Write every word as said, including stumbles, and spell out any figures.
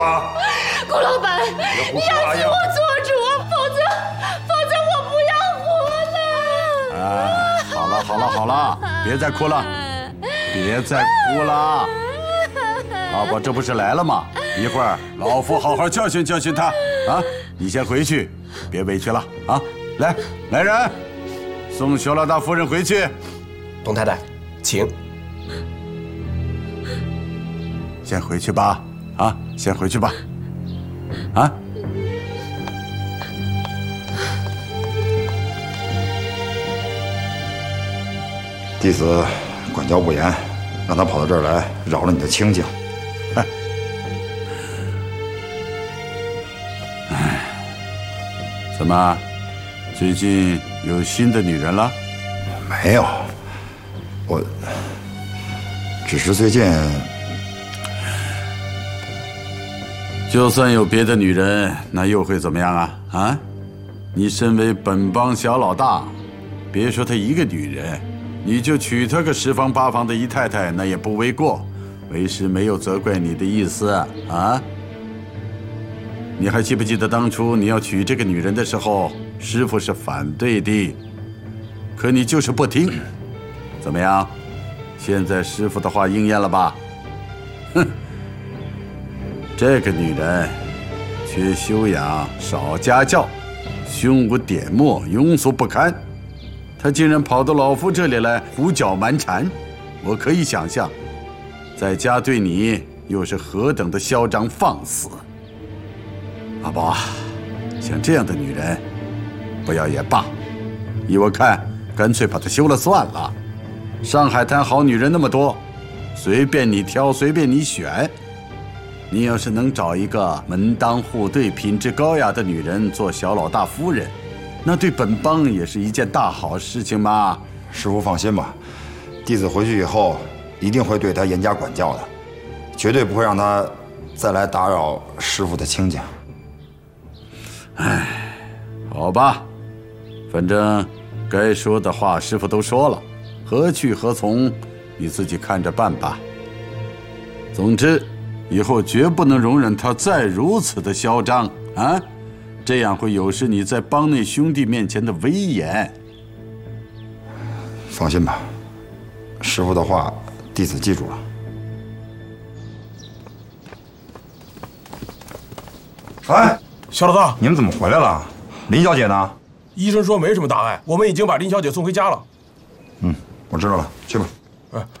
啊！ 顾老板，你要替我做主啊，否则否则我不要活了！ 哎，好了好了好了，别再哭了，别再哭了。阿宝这不是来了吗？一会儿老夫好好教训教训他啊！你先回去，别委屈了啊！来，来人，送肖老大夫人回去。 董太太，请。 先回去吧，啊，先回去吧，啊。 弟子管教不严，让他跑到这儿来扰了你的清静。 哎，哎，怎么，最近有新的女人了？ 没有，我只是最近。 就算有别的女人，那又会怎么样啊？啊，你身为本帮小老大，别说她一个女人，你就娶她个十方八方的姨太太，那也不为过。为师没有责怪你的意思啊。你还记不记得当初你要娶这个女人的时候，师父是反对的，可你就是不听。怎么样？现在师父的话应验了吧？哼。这个女人缺修养，少家教，胸无点墨，庸俗不堪。她竟然跑到老夫这里来胡搅蛮缠，我可以想象，在家对你又是何等的嚣张放肆。阿宝啊，像这样的女人，不要也罢。依我看，干脆把她休了算了。上海滩好女人那么多，随便你挑，随便你选。你要是能找一个门当户对、品质高雅的女人做小老大夫人，那对本帮也是一件大好事情嘛。 师父放心吧，弟子回去以后一定会对她严加管教的，绝对不会让她再来打扰师父的清静。 哎，好吧，反正该说的话师父都说了，何去何从，你自己看着办吧。总之。以后绝不能容忍他再如此的嚣张啊！这样会有失你在帮内兄弟面前的威严。 放心吧，师父的话，弟子记住了。哎， 肖老大， 你们怎么回来了？林小姐呢？ 医生说没什么大碍，我们已经把林小姐送回家了。 嗯，我知道了，去吧。 哎。